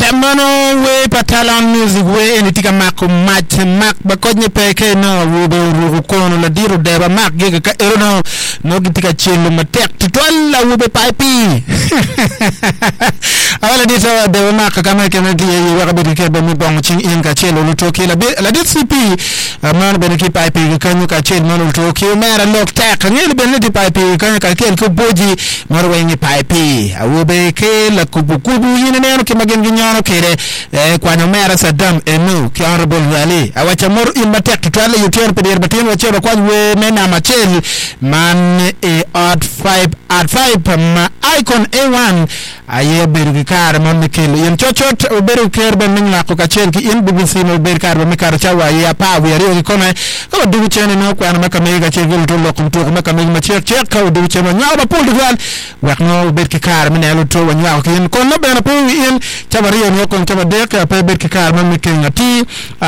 Temano we patalan music we enitika mako match mak bakonye peke no rubo kono la diro deba mak giga ka erono no gitika chelu matek tutwala ube pipe awala dita deba mak kama kama giye wakabi ke bemi bong ching inga chelu lutoki la dit CP man beneki pipe kanyu ka chelu man lutoki mera lok tak ngeli beneki pipe kanyu ka ken ko boji marwe ngi pipe awube ke la kubukubu yine neno ke magen nyano kere kwa nyomera Saddam enu ki honorable Valley awacha mor in matek tutwale yution pedir batin wachero kwa we mena machel man odd 5 ma icon A1 aye berukar man mikel yen chochot berukar ban minga ko kachel ki in BBC no berukar ba mikar chawa ya pa we ari ko na ko dugu chene no kwa maka mega chegul to lokum to maka mega chek ko dugu chene nyaaba pol dugal wax no berukar minelo to wanya ko yen ko no bena po in chabari yo ko chaba de ka pe berukar man mikel ngati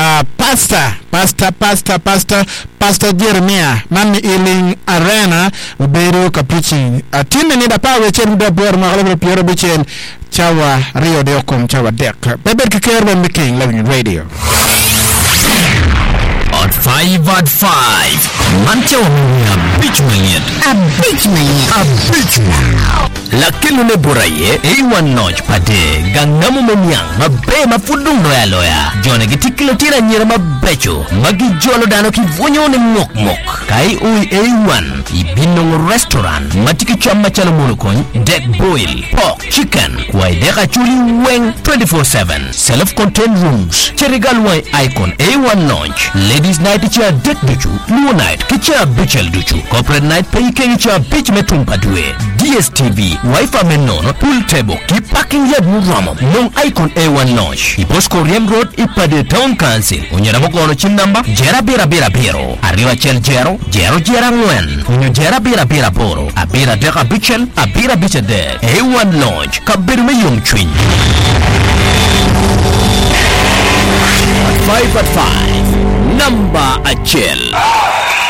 Pastor Jeremiah man iling arena beru kapichi atine ni da pawe chen da bor ma galo piero bichen chawa rio de okom chawa dek beber ke kerbe making living radio at 5 mancha wa beach maniet a beach lakini ne buraye A1 notch pade gangamu menyang mabe mafudung loya jone gitikilo tira nyira mabecho magi jolo dano ki vonyo ne mok kai ui A1 ibinong restaurant matiki chama chala monokon deck boil pork chicken kwa ideka chuli weng 24/7 self-contained rooms cherigal wai icon A1 notch ladies night cha deck duchu luo night kicha bichel duchu corporate night pay kicha beach metumpa duwe DSTV Wi-Fi menono pool table ki parking yard muramo non icon A1 notch ipos Korean Road ipade town council unyara mokono chin number jera bira biro arriva chel jero ngwen unyo jera bira boro abira deka bichel abira bichede A1 notch kabir me yung twin 5 at 5 number a chill